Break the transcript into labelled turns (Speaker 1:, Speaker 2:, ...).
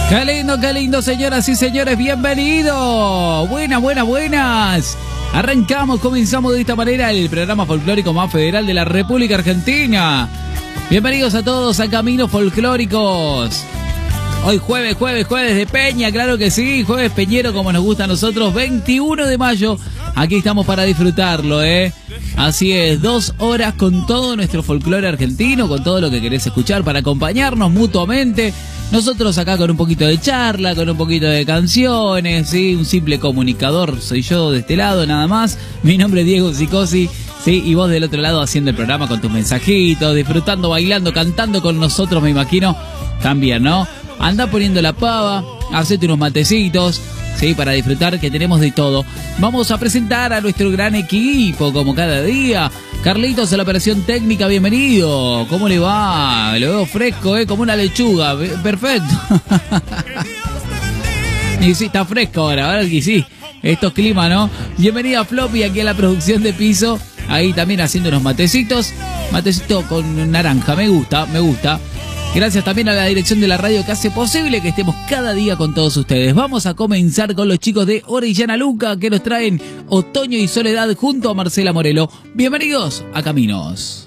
Speaker 1: Qué lindo, señoras y señores, bienvenidos. Buenas. Arrancamos, comenzamos de esta manera el programa folclórico más federal de la República Argentina. Bienvenidos a todos a Caminos Folclóricos. Hoy jueves de Peña, claro que sí, jueves peñero como nos gusta a nosotros, 21 de mayo. Aquí estamos para disfrutarlo, Así es, 2 horas con todo nuestro folclore argentino, con todo lo que querés escuchar para acompañarnos mutuamente. Nosotros acá con un poquito de charla, con un poquito de canciones, ¿sí? Un simple comunicador soy yo de este lado, nada más. Mi nombre es Diego Sicosi, ¿sí? Y vos del otro lado haciendo el programa con tus mensajitos, disfrutando, bailando, cantando con nosotros, me imagino, también, ¿no? Andá poniendo la pava, hacete unos matecitos, ¿sí? Para disfrutar, que tenemos de todo. Vamos a presentar a nuestro gran equipo, como cada día. Carlitos a la operación técnica, bienvenido. ¿Cómo le va? Lo veo fresco, como una lechuga. Perfecto. Y sí, está fresco ahora que sí. Estos climas, ¿no? Bienvenida Floppy aquí a la producción de piso. Ahí también haciendo unos matecitos. Matecito con naranja, me gusta. Gracias también a la dirección de la radio que hace posible que estemos cada día con todos ustedes. Vamos a comenzar con los chicos de Orellana Luca que nos traen Otoño y Soledad junto a Marcela Morelo. Bienvenidos a Caminos.